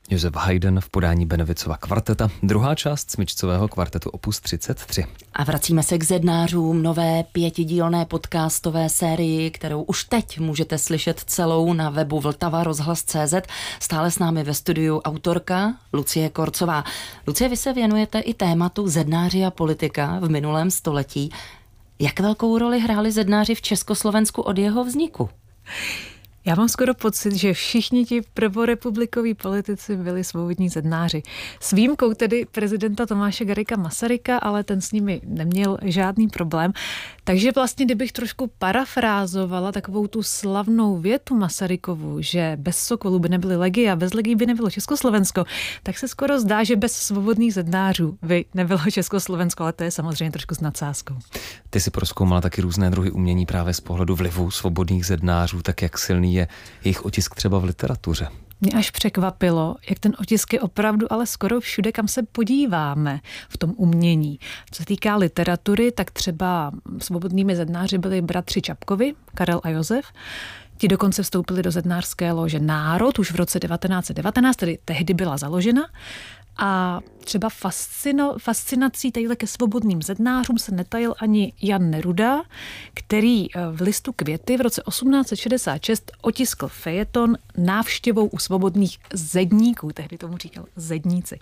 Josef Haydn v podání Benevicova kvarteta, druhá část smyčcového kvartetu opus 33. A vracíme se k Zednářům, nové 5dílné podcastové sérii, kterou už teď můžete slyšet celou na webu vltavarozhlas.cz. Stále s námi ve studiu autorka Lucie Korcová. Lucie, vy se věnujete i tématu Zednáři a politika v minulém století. Jak velkou roli hráli zednáři v Československu od jeho vzniku? Já mám skoro pocit, že všichni ti prvorepublikoví politici byli svobodní zednáři. S výjimkou tedy prezidenta Tomáše Garrigua Masaryka, ale ten s nimi neměl žádný problém. Takže vlastně, kdybych trošku parafrázovala takovou tu slavnou větu Masarykovu, že bez Sokolů by nebyly legie a bez legií by nebylo Československo, tak se skoro zdá, že bez svobodných zednářů by nebylo Československo, ale to je samozřejmě trošku s nadsázkou. Ty si prozkoumala taky různé druhy umění právě z pohledu vlivu svobodných zednářů, tak jak silný je jejich otisk třeba v literatuře. Mě až překvapilo, jak ten otisk je opravdu ale skoro všude, kam se podíváme v tom umění. Co se týká literatury, tak třeba svobodnými zednáři byli bratři Čapkovi, Karel a Josef. Ti dokonce vstoupili do zednářské lože Národ už v roce 1919, tedy tehdy byla založena. A třeba fascinací tadyhle ke svobodným zednářům se netajil ani Jan Neruda, který v listu Květy v roce 1866 otiskl fejeton návštěvou u svobodných zedníků, tehdy tomu říkal zedníci.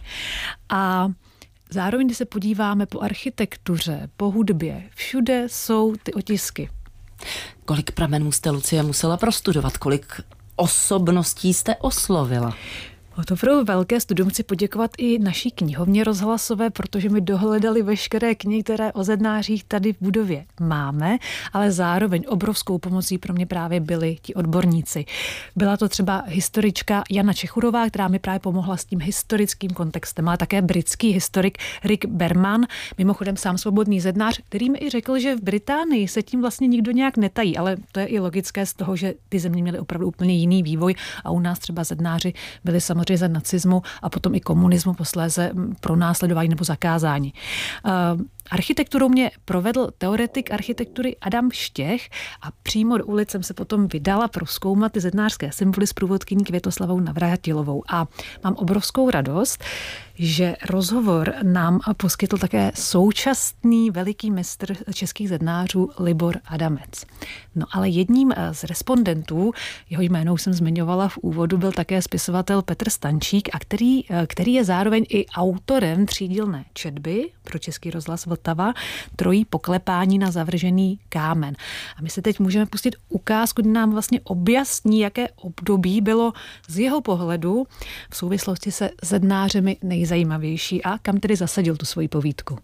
A zároveň, když se podíváme po architektuře, po hudbě, všude jsou ty otisky. Kolik pramenů jste, Lucie, musela prostudovat? Kolik osobností jste oslovila? To pro velké studium chci poděkovat i naší knihovně rozhlasové, protože mi dohledali veškeré knihy, které o zednářích tady v budově máme, ale zároveň obrovskou pomocí pro mě právě byli ti odborníci. Byla to třeba historička Jana Čechurová, která mi právě pomohla s tím historickým kontextem, ale také britský historik Rick Berman, mimochodem sám svobodný zednář, který mi i řekl, že v Británii se tím vlastně nikdo nějak netají, ale to je i logické z toho, že ty země měly opravdu úplně jiný vývoj a u nás třeba zednáři byli samozřejmě za nacismu a potom i komunismu posléze pronásledování nebo zakázání. Architekturu mě provedl teoretik architektury Adam Štěch a přímo do ulic jsem se potom vydala prozkoumat ty zednářské symboly s průvodkyní Květoslavou Navratilovou. A mám obrovskou radost, že rozhovor nám poskytl také současný veliký mistr českých zednářů Libor Adamec. No ale jedním z respondentů, jeho jméno jsem zmiňovala v úvodu, byl také spisovatel Petr Stančík, a který je zároveň i autorem třídílné četby pro Český rozhlas Vltava Trojí poklepání na zavržený kámen. A my se teď můžeme pustit ukázku, kdy nám vlastně objasní, jaké období bylo z jeho pohledu v souvislosti se zednářemi nejzajímavější a kam tedy zasadil tu svoji povídku.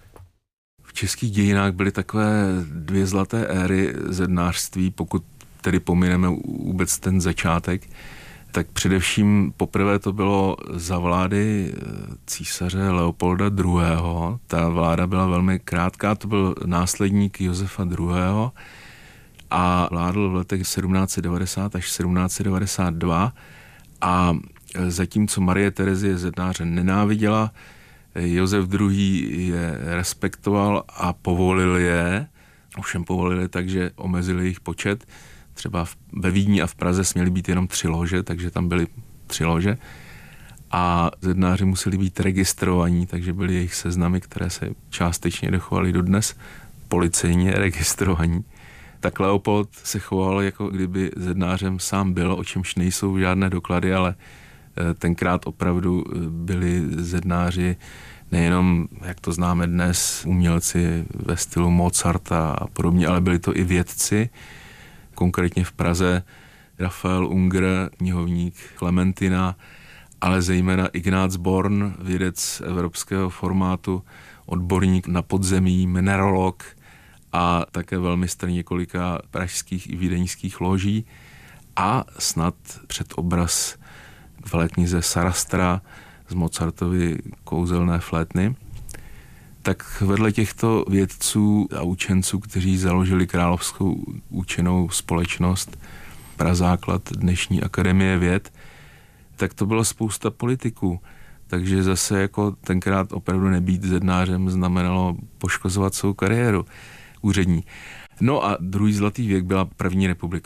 V českých dějinách byly takové dvě zlaté éry zednářství, pokud tedy pomineme vůbec ten začátek, tak především poprvé to bylo za vlády císaře Leopolda II. Ta vláda byla velmi krátká, to byl následník Josefa II. A vládl v letech 1790 až 1792 a zatímco Marie Terezie zednáře nenáviděla, Josef II. Je respektoval a povolil je, ovšem povolili tak, že omezili jejich počet. Třeba ve Vídni a v Praze směly být jenom 3 lože, takže tam byly 3 lože. A zednáři museli být registrovaní, takže byly jejich seznamy, které se částečně dochovaly dodnes, policejně registrovaní. Tak Leopold se choval, jako kdyby zednářem sám byl, o čemž nejsou žádné doklady, ale tenkrát opravdu byli zednáři nejenom, jak to známe dnes, umělci ve stylu Mozarta a podobně, ale byli to i vědci. Konkrétně v Praze Rafael Unger, knihovník Klementina, ale zejména Ignác Born, vědec evropského formátu, odborník na podzemí, mineralog a také velmistr několika pražských i vídeňských loží a snad předobraz v velké knize Sarastra z Mozartovy kouzelné flétny. Tak vedle těchto vědců a učenců, kteří založili Královskou učenou společnost, prazáklad dnešní Akademie věd, tak to byla spousta politiků. Takže zase jako tenkrát opravdu nebýt zednářem znamenalo poškozovat svou kariéru úřední. No a druhý zlatý věk byla první republika.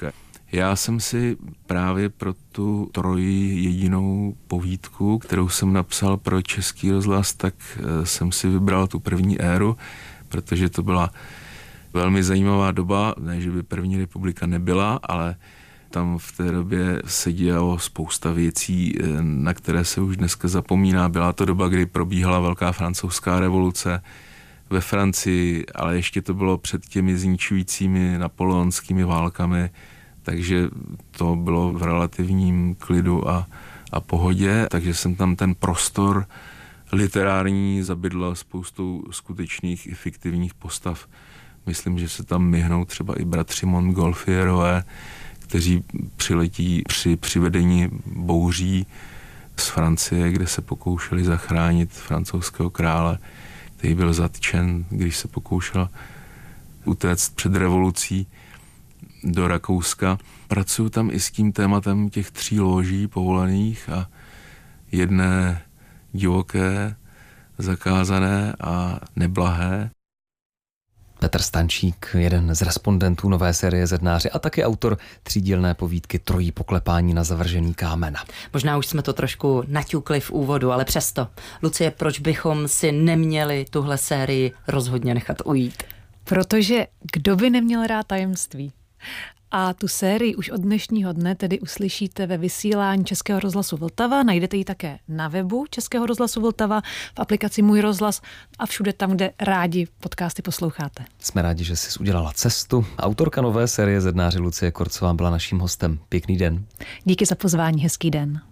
Já jsem si právě pro tu trojjedinou povídku, kterou jsem napsal pro Český rozhlas, tak jsem si vybral tu první éru, protože to byla velmi zajímavá doba, ne, že by první republika nebyla, ale tam v té době se dělalo spousta věcí, na které se už dneska zapomíná. Byla to doba, kdy probíhala velká francouzská revoluce ve Francii, ale ještě to bylo před těmi zničujícími napoleonskými válkami, takže to bylo v relativním klidu a pohodě, takže jsem tam ten prostor literární zabydlel spoustou skutečných i fiktivních postav. Myslím, že se tam myhnou třeba i bratři Montgolfierové, kteří přiletí při přivedení bouří z Francie, kde se pokoušeli zachránit francouzského krále, který byl zatčen, když se pokoušel utéct před revolucí do Rakouska. Pracuju tam i s tím tématem těch 3 lóží povolených a jedné divoké, zakázané a neblahé. Petr Stančík, jeden z respondentů nové série Zednáři a taky autor 3dílné povídky Trojí poklepání na zavržený kámen. Možná už jsme to trošku naťukli v úvodu, ale přesto. Lucie, proč bychom si neměli tuhle sérii rozhodně nechat ujít? Protože kdo by neměl rád tajemství? A tu sérii už od dnešního dne tedy uslyšíte ve vysílání Českého rozhlasu Vltava. Najdete ji také na webu Českého rozhlasu Vltava, v aplikaci Můj rozhlas a všude tam, kde rádi podcasty posloucháte. Jsme rádi, že jsi udělala cestu. Autorka nové série Zednáři Lucie Korcová byla naším hostem. Pěkný den. Díky za pozvání, hezký den.